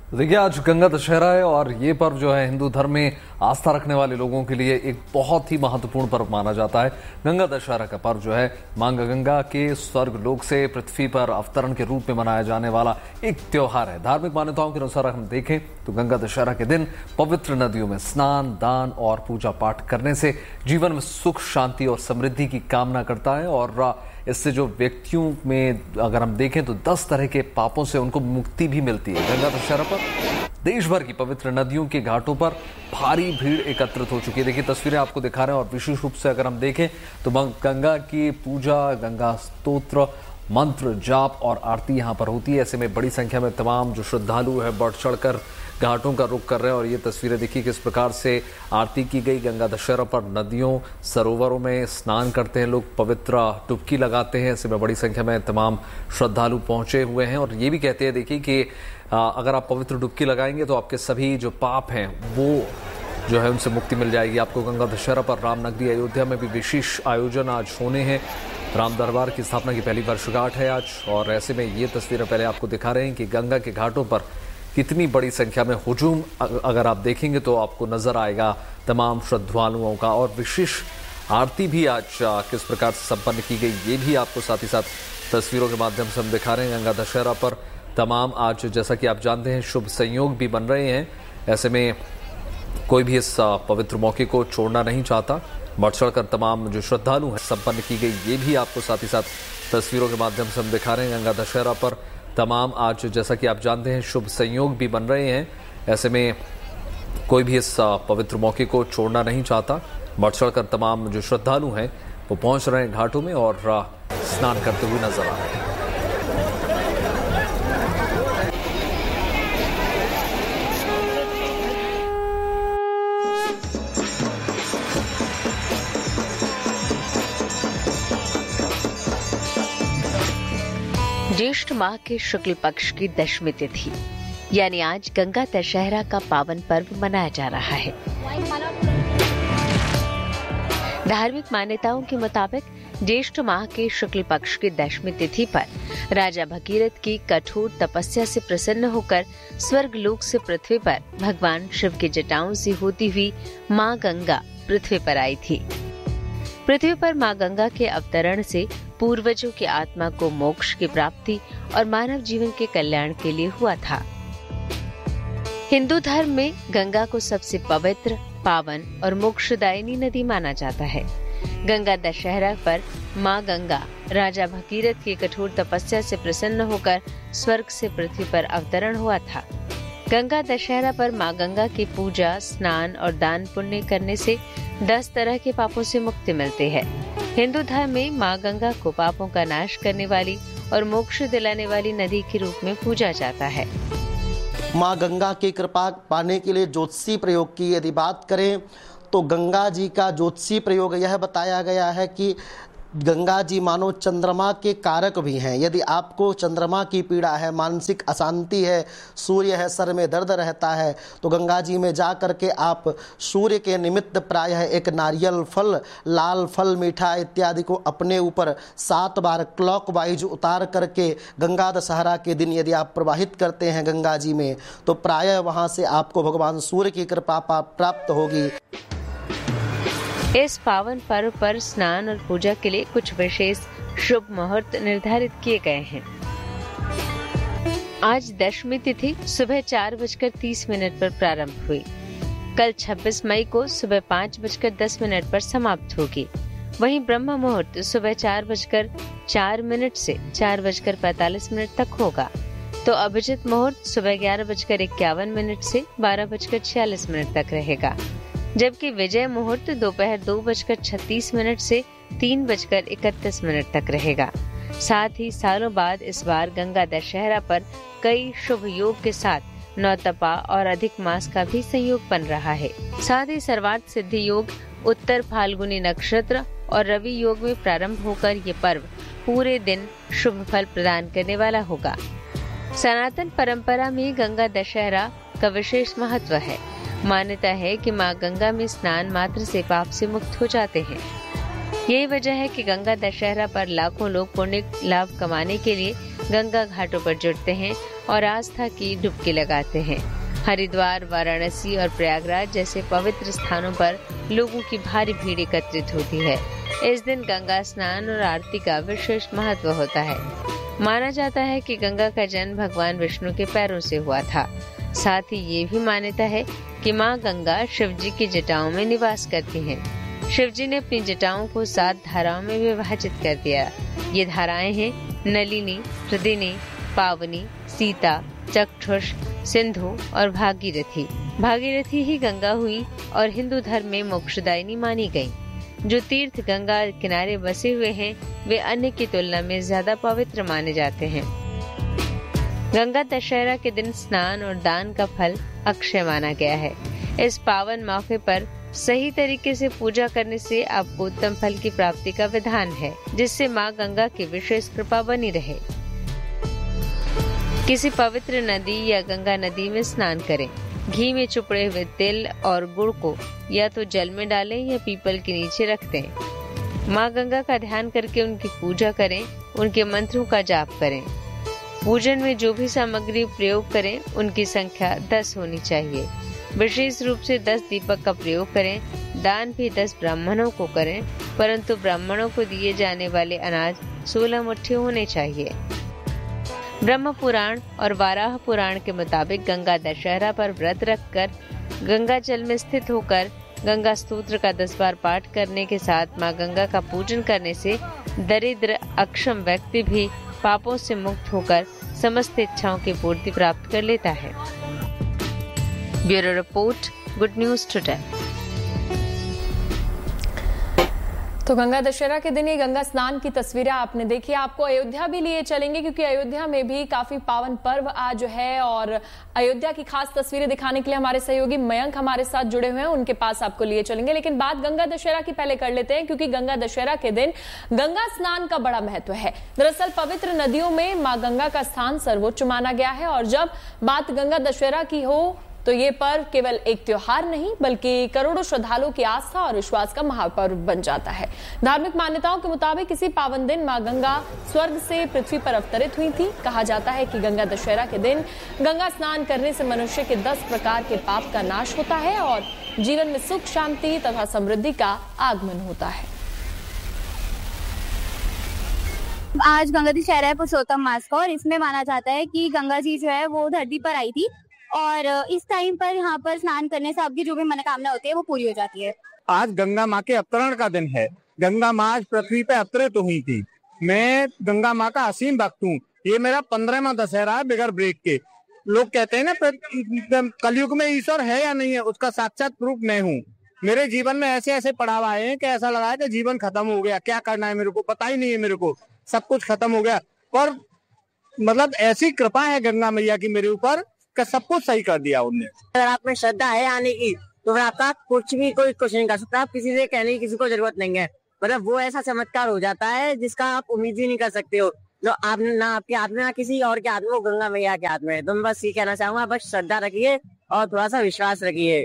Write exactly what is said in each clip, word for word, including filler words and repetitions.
देखिए, आज गंगा दशहरा है और ये पर्व जो है हिंदू धर्म में आस्था रखने वाले लोगों के लिए एक बहुत ही महत्वपूर्ण पर्व माना जाता है। गंगा दशहरा का पर्व जो है मां गंगा के स्वर्ग लोक से पृथ्वी पर अवतरण के रूप में मनाया जाने वाला एक त्योहार है। धार्मिक मान्यताओं के अनुसार हम देखें तो गंगा दशहरा के दिन पवित्र नदियों में स्नान, दान और पूजा पाठ करने से जीवन में सुख, शांति और समृद्धि की कामना करता है और इससे जो व्यक्तियों में अगर हम देखें तो दस तरह के पापों से उनको मुक्ति भी मिलती है। गंगा दशहरा पर देश भर की पवित्र नदियों के घाटों पर भारी भीड़ एकत्रित हो चुकी है। देखिए, तस्वीरें आपको दिखा रहे हैं और विशेष रूप से अगर हम देखें तो गंगा की पूजा, गंगा स्तोत्र, मंत्र जाप और आरती यहाँ पर होती है। ऐसे में बड़ी संख्या में तमाम जो श्रद्धालु है बढ़ चढ़कर घाटों का रुख कर रहे हैं और ये तस्वीरें देखिए किस प्रकार से आरती की गई। गंगा दशहरा पर नदियों, सरोवरों में स्नान करते हैं लोग, पवित्र डुबकी लगाते हैं। ऐसे में बड़ी संख्या में तमाम श्रद्धालु पहुंचे हुए हैं और ये भी कहते हैं देखिए कि अगर आप पवित्र डुबकी लगाएंगे तो आपके सभी जो पाप हैं वो जो है उनसे मुक्ति मिल जाएगी आपको। गंगा दशहरा पर रामनगरी अयोध्या में भी विशेष आयोजन आज होने हैं। राम दरबार की स्थापना की पहली वर्षगांठ है आज और ऐसे में ये तस्वीरें पहले आपको दिखा रहे हैं कि गंगा के घाटों पर कितनी बड़ी संख्या में हुजूम अगर आप देखेंगे तो आपको नजर आएगा तमाम श्रद्धालुओं का। और विशेष आरती भी आज किस प्रकार से संपन्न की गई ये भी आपको साथ ही साथ तस्वीरों के माध्यम से हम दिखा रहे हैं। गंगा दशहरा पर तमाम आज जैसा कि आप जानते हैं शुभ संयोग भी बन रहे हैं। ऐसे में कोई भी इस पवित्र मौके को छोड़ना नहीं चाहता। बढ़ चढ़ कर तमाम जो श्रद्धालु हैं संपन्न की गई ये भी आपको साथ ही साथ तस्वीरों के माध्यम से हम दिखा रहे हैं। गंगा दशहरा पर तमाम आज जैसा कि आप जानते हैं शुभ संयोग भी बन रहे हैं। ऐसे में कोई भी इस पवित्र मौके को छोड़ना नहीं चाहता। बढ़ चढ़ कर तमाम जो श्रद्धालु हैं वो पहुंच रहे हैं घाटों में और स्नान करते हुए नजर आ रहे हैं। ज्येष्ठ माह के शुक्ल पक्ष की दशमी तिथि यानी आज गंगा दशहरा का पावन पर्व मनाया जा रहा है। धार्मिक मान्यताओं के मुताबिक ज्येष्ठ माह के शुक्ल पक्ष की दशमी तिथि पर राजा भगीरथ की कठोर तपस्या से प्रसन्न होकर स्वर्ग लोक से पृथ्वी पर भगवान शिव की जटाओं से होती हुई मां गंगा पृथ्वी पर आई थी। पृथ्वी पर मां गंगा के अवतरण से पूर्वजों की आत्मा को मोक्ष की प्राप्ति और मानव जीवन के कल्याण के लिए हुआ था। हिंदू धर्म में गंगा को सबसे पवित्र, पावन और मोक्षदायिनी नदी माना जाता है। गंगा दशहरा पर मां गंगा राजा भगीरथ की कठोर तपस्या से प्रसन्न होकर स्वर्ग से पृथ्वी पर अवतरण हुआ था। गंगा दशहरा पर मां गंगा की पूजा, स्नान और दान पुण्य करने से दस तरह के पापों से मुक्ति मिलती है। हिंदू धर्म में मां गंगा को पापों का नाश करने वाली और मोक्ष दिलाने वाली नदी के रूप में पूजा जाता है। मां गंगा की कृपा पाने के लिए ज्योतिषी प्रयोग की यदि बात करें तो गंगा जी का ज्योतिषी प्रयोग यह बताया गया है कि गंगा जी मानो चंद्रमा के कारक भी हैं। यदि आपको चंद्रमा की पीड़ा है, मानसिक अशांति है, सूर्य है, सर में दर्द रहता है तो गंगा जी में जा करके आप सूर्य के निमित्त प्रायः एक नारियल फल, लाल फल, मीठा इत्यादि को अपने ऊपर सात बार क्लॉकवाइज उतार करके गंगा दशहरा के दिन यदि आप प्रवाहित करते हैं गंगा जी में तो प्रायः वहाँ से आपको भगवान सूर्य की कृपा प्राप्त होगी। इस पावन पर्व पर स्नान और पूजा के लिए कुछ विशेष शुभ मुहूर्त निर्धारित किए गए हैं। आज दशमी तिथि सुबह चार बजकर तीस मिनट पर प्रारंभ हुई। कल छब्बीस मई को सुबह पाँच बजकर दस मिनट पर समाप्त होगी। वहीं ब्रह्म मुहूर्त सुबह चार बजकर चार मिनट से चार बजकर पैतालीस मिनट तक होगा तो अभिजित मुहूर्त सुबह ग्यारह बजकर इक्यावन मिनट से बारह बजकर छियालीस मिनट तक रहेगा, जबकि विजय मुहूर्त दोपहर दो बजकर छत्तीस मिनट से तीन बजकर इकतीस मिनट तक रहेगा। साथ ही सालों बाद इस बार गंगा दशहरा पर कई शुभ योग के साथ नौतपा और अधिक मास का भी संयोग बन रहा है। साथ ही सर्वार्थ सिद्धि योग, उत्तर फाल्गुनी नक्षत्र और रवि योग में प्रारंभ होकर ये पर्व पूरे दिन शुभ फल प्रदान करने वाला होगा। सनातन परंपरा में गंगा दशहरा का विशेष महत्व है। मान्यता है कि मां गंगा में स्नान मात्र से पाप से मुक्त हो जाते हैं। यही वजह है कि गंगा दशहरा पर लाखों लोग पुण्य लाभ कमाने के लिए गंगा घाटों पर जुटते हैं और आस्था की डुबकी लगाते हैं। हरिद्वार, वाराणसी और प्रयागराज जैसे पवित्र स्थानों पर लोगों की भारी भीड़ एकत्रित होती है। इस दिन गंगा स्नान और आरती का विशेष महत्व होता है। माना जाता है कि गंगा का जन्म भगवान विष्णु के पैरों से हुआ था। साथ ही ये भी मान्यता है कि माँ गंगा शिव जी की जटाओं में निवास करती हैं। शिव जी ने अपनी जटाओं को सात धाराओं में विभाजित कर दिया। ये धाराएं हैं नलिनी, हृदिनी, पावनी, सीता, चक्षुष, सिंधु और भागीरथी। भागीरथी ही गंगा हुई और हिंदू धर्म में मोक्षदायिनी मानी गई। जो तीर्थ गंगा किनारे बसे हुए हैं वे अन्य की तुलना में ज्यादा पवित्र माने जाते हैं। गंगा दशहरा के दिन स्नान और दान का फल अक्षय माना गया है। इस पावन मौके पर सही तरीके से पूजा करने से आपको उत्तम फल की प्राप्ति का विधान है, जिससे माँ गंगा की विशेष कृपा बनी रहे। किसी पवित्र नदी या गंगा नदी में स्नान करें। घी में चुपड़े हुए तिल और गुड़ को या तो जल में डालें या पीपल के नीचे रख दें। माँ गंगा का ध्यान करके उनकी पूजा करें, उनके मंत्रों का जाप करें। पूजन में जो भी सामग्री प्रयोग करें उनकी संख्या दस होनी चाहिए। विशेष रूप से दस दीपक का प्रयोग करें। दान भी दस ब्राह्मणों को करें, परंतु ब्राह्मणों को दिए जाने वाले अनाज सोलह मुट्ठी होने चाहिए। ब्रह्म पुराण और वाराह पुराण के मुताबिक गंगा दशहरा पर व्रत रखकर गंगा जल में स्थित होकर गंगा स्तोत्र का दस बार पाठ करने के साथ माँ गंगा का पूजन करने से दरिद्र अक्षम व्यक्ति भी पापों से मुक्त होकर समस्त इच्छाओं की पूर्ति प्राप्त कर लेता है। Bureau report, good news today. तो गंगा दशहरा के दिन ये गंगा स्नान की तस्वीरें आपने देखी। आपको अयोध्या भी लिए चलेंगे क्योंकि अयोध्या में भी काफी पावन पर्व आज है और अयोध्या की खास तस्वीरें दिखाने के लिए हमारे सहयोगी मयंक हमारे साथ जुड़े हुए हैं, उनके पास आपको लिए चलेंगे। लेकिन बात गंगा दशहरा की पहले कर लेते हैं क्योंकि गंगा दशहरा के दिन गंगा स्नान का बड़ा महत्व है। दरअसल पवित्र नदियों में माँ गंगा का स्थान सर्वोच्च माना गया है और जब बात गंगा दशहरा की हो तो ये पर्व केवल एक त्योहार नहीं बल्कि करोड़ों श्रद्धालुओं की आस्था और विश्वास का महापर्व बन जाता है। धार्मिक मान्यताओं के मुताबिक इसी पावन दिन मां गंगा स्वर्ग से पृथ्वी पर अवतरित हुई थी। कहा जाता है कि गंगा दशहरा के दिन गंगा स्नान करने से मनुष्य के दस प्रकार के पाप का नाश होता है और जीवन में सुख, शांति तथा समृद्धि का आगमन होता है। आज गंगा दशहरा है पुरुषोत्तम मास का और इसमें माना जाता है कि गंगा जी जो है वो धरती पर आई थी और इस टाइम पर यहाँ पर स्नान करने से आपकी जो भी मनोकामना होती है वो पूरी हो जाती है। आज गंगा माँ के अवतरण का दिन है। गंगा माँ आज पृथ्वी पे अवतरित तो हुई थी। मैं गंगा माँ का असीम भक्त हूँ। ये मेरा पंद्रहवां दशहरा है बिगर ब्रेक के। लोग कहते हैं ना कलयुग में ईश्वर है या नहीं है, उसका साक्षात प्रूफ मैं हूँ। मेरे जीवन में ऐसे ऐसे पड़ाव आए हैं कि ऐसा लगा है कि जीवन खत्म हो गया, क्या करना है मेरे को पता ही नहीं है, मेरे को सब कुछ खत्म हो गया। पर मतलब ऐसी कृपा है गंगा मैया की मेरे ऊपर का सब कुछ सही कर दिया उन्होंने। अगर आप में श्रद्धा है आने की तो फिर आपका कुछ भी कोई कुछ नहीं कर सकता। आप किसी से कहने की किसी को जरूरत नहीं है। मतलब वो ऐसा चमत्कार हो जाता है जिसका आप उम्मीद ही नहीं कर सकते हो। जो आप ना आपके हाथ में ना किसी और के हाथ में, वो गंगा मैया के हाथ में है। तो मैं बस ये कहना चाहूंगा, बस श्रद्धा रखिए और थोड़ा सा विश्वास रखिए।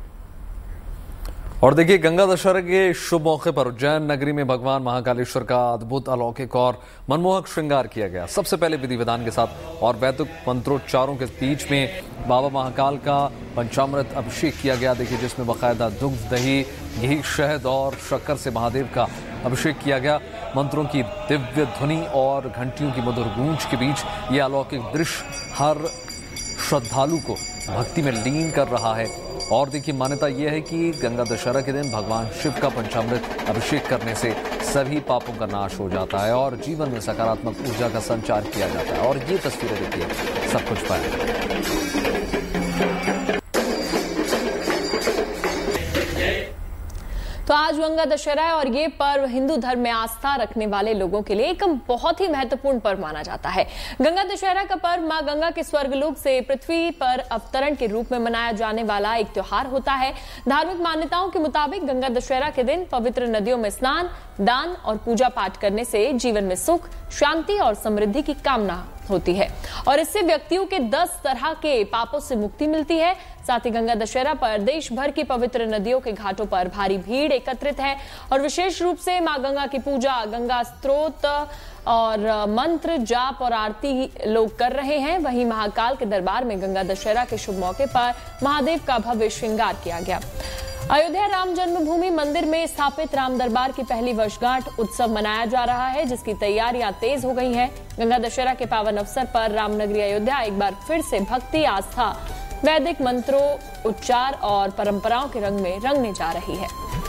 और देखिए गंगा दशहरा के शुभ मौके पर उज्जैन नगरी में भगवान महाकालेश्वर का अद्भुत अलौकिक और मनमोहक श्रृंगार किया गया। सबसे पहले विधि विधान के साथ और वैदिक मंत्रोच्चारों के बीच में बाबा महाकाल का पंचामृत अभिषेक किया गया। देखिए जिसमें बाकायदा दुग्ध, दही, घी, शहद और शक्कर से महादेव का अभिषेक किया गया। मंत्रों की दिव्य ध्वनि और घंटियों की मधुर गूंज के बीच ये अलौकिक दृश्य हर श्रद्धालु को भक्ति में लीन कर रहा है। और देखिए मान्यता यह है कि गंगा दशहरा के दिन भगवान शिव का पंचामृत अभिषेक करने से सभी पापों का नाश हो जाता है और जीवन में सकारात्मक ऊर्जा का संचार किया जाता है। और ये तस्वीरें देखिए, सब कुछ पाए। तो आज गंगा दशहरा है और ये पर्व हिंदू धर्म में आस्था रखने वाले लोगों के लिए एक बहुत ही महत्वपूर्ण पर्व माना जाता है। गंगा दशहरा का पर्व मां गंगा के स्वर्गलोक से पृथ्वी पर अवतरण के रूप में मनाया जाने वाला एक त्योहार होता है। धार्मिक मान्यताओं के मुताबिक गंगा दशहरा के दिन पवित्र नदियों में स्नान, दान और पूजा पाठ करने से जीवन में सुख, शांति और समृद्धि की कामना होती है और इससे व्यक्तियों के दस तरह के पापों से मुक्ति मिलती है। साथ ही गंगा दशहरा पर देश भर की पवित्र नदियों के घाटों पर भारी भीड़ एकत्रित है और विशेष रूप से मां गंगा की पूजा, गंगा स्तोत्र और मंत्र जाप और आरती लोग कर रहे हैं। वहीं महाकाल के दरबार में गंगा दशहरा के शुभ मौके पर महादेव का भव्य श्रृंगार किया गया। अयोध्या राम जन्मभूमि मंदिर में स्थापित राम दरबार की पहली वर्षगांठ उत्सव मनाया जा रहा है, जिसकी तैयारियां तेज हो गई हैं। गंगा दशहरा के पावन अवसर पर रामनगरी अयोध्या एक बार फिर से भक्ति, आस्था, वैदिक मंत्रों, उच्चार और परंपराओं के रंग में रंगने जा रही है।